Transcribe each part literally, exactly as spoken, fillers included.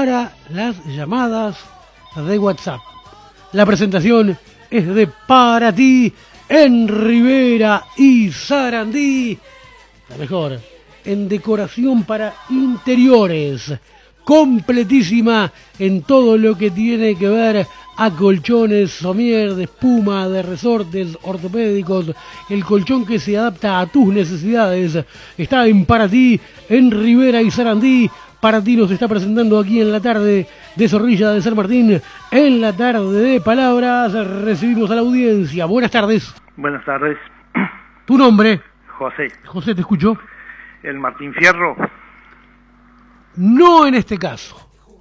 para las llamadas de WhatsApp. La presentación es de Para Ti en Rivera y Sarandí. La mejor en decoración para interiores, completísima en todo lo que tiene que ver a colchones, somier, de espuma, de resortes ortopédicos, el colchón que se adapta a tus necesidades. Está en Para Ti en Rivera y Sarandí. Para Ti nos está presentando aquí en la tarde de Zorrilla de San Martín, en la tarde de Palabras. Recibimos a la audiencia. Buenas tardes. Buenas tardes. ¿Tu nombre? José. José, te escucho. ¿El Martín Fierro? No en este caso.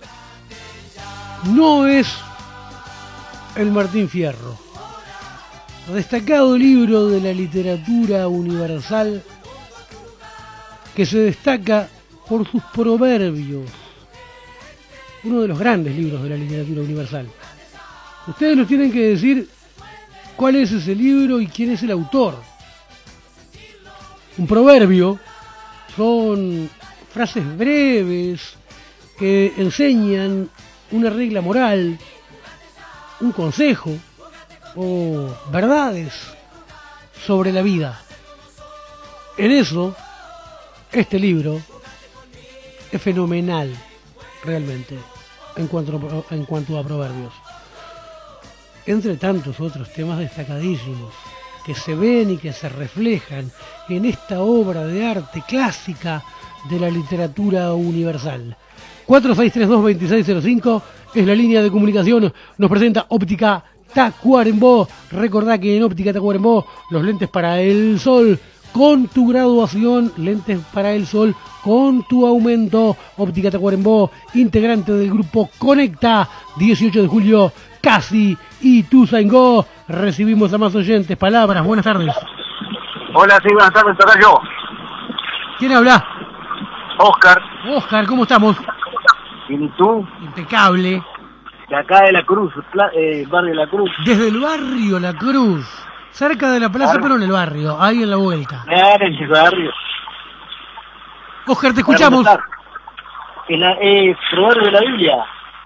No es el Martín Fierro. Destacado libro de la literatura universal que se destaca por sus proverbios. Uno de los grandes libros de la literatura universal. Ustedes nos tienen que decir cuál es ese libro y quién es el autor. Un proverbio son frases breves que enseñan una regla moral, un consejo o verdades sobre la vida. En eso, este libro es fenomenal, realmente, en cuanto a, en cuanto a proverbios. Entre tantos otros temas destacadísimos que se ven y que se reflejan en esta obra de arte clásica de la literatura universal. cuatro seis tres dos, dos seis cero cinco es la línea de comunicación. Nos presenta Óptica Tacuarembó. Recordá que en Óptica Tacuarembó los lentes para el sol con tu graduación, lentes para el sol con tu aumento. Óptica Tacuarembó, integrante del grupo Conecta, dieciocho de julio, Casi y Tuzaingó. Recibimos a más oyentes. Palabras, buenas tardes. Hola, sí, buenas tardes, Tocayo. ¿Quién habla? Oscar. Oscar, ¿cómo estamos? ¿Y tú? Impecable. De acá de La Cruz, eh, barrio La Cruz. Desde el barrio La Cruz, cerca de la plaza, claro, pero en el barrio, ahí en la vuelta. Claro, en el barrio. Oscar, te escuchamos. Es la, eh, proverbio de la Biblia.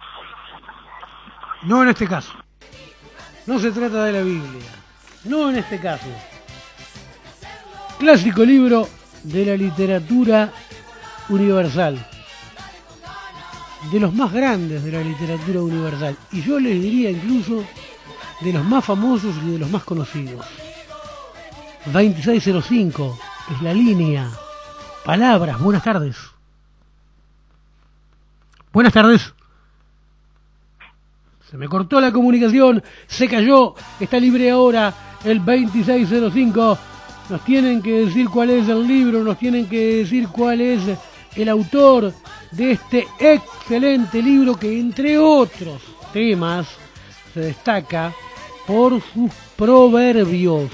No en este caso. No se trata de la Biblia. No en este caso. Clásico libro de la literatura universal. De los más grandes de la literatura universal. Y yo les diría incluso de los más famosos y de los más conocidos. veintiséis cero cinco es la línea. Palabras, buenas tardes. Buenas tardes. Se me cortó la comunicación, se cayó, está libre ahora el veintiséis cero cinco. Nos tienen que decir cuál es el libro, nos tienen que decir cuál es el autor de este excelente libro que, entre otros temas, se destaca por sus proverbios.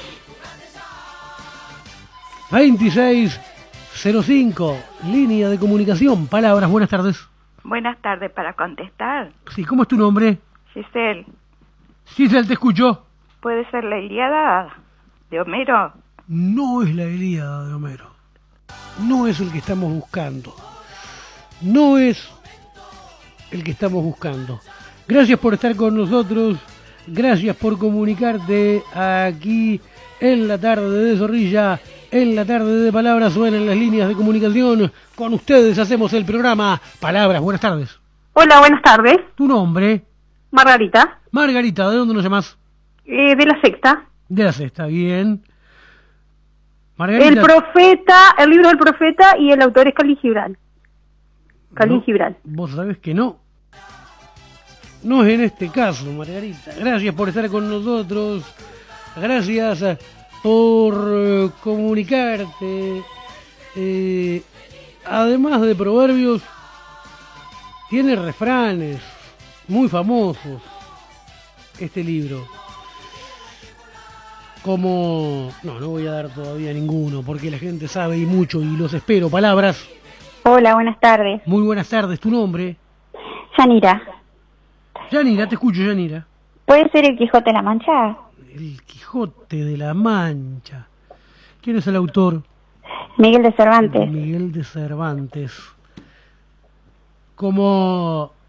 veintiséis cero cinco, línea de comunicación. Palabras, buenas tardes. Buenas tardes, para contestar. Sí, ¿cómo es tu nombre? Giselle. Giselle, te escucho. ¿Puede ser la Ilíada de Homero? No es la Ilíada de Homero. No es el que estamos buscando. No es el que estamos buscando. Gracias por estar con nosotros. Gracias por comunicarte aquí en la tarde de Zorrilla. En la tarde de Palabras suenan las líneas de comunicación. Con ustedes hacemos el programa Palabras. Buenas tardes. Hola, buenas tardes. ¿Tu nombre? Margarita. Margarita, ¿de dónde nos llamas? Eh, de la Sexta. De la Sexta, bien. Margarita. El profeta, el libro del profeta y el autor es Khalil Gibran. Khalil No, Gibran. vos sabés que no. No es en este caso, Margarita. Gracias por estar con nosotros. Gracias por eh, comunicarte. Eh, además de proverbios, tiene refranes muy famosos este libro. Como... No, no voy a dar todavía ninguno, porque la gente sabe y mucho y los espero. Palabras. Hola, buenas tardes. Muy buenas tardes. ¿Tu nombre? Yanira. Yanira, te escucho, Yanira. ¿Puede ser el Quijote de la Mancha? El Quijote de la Mancha. ¿Quién es el autor? Miguel de Cervantes. Miguel de Cervantes. Como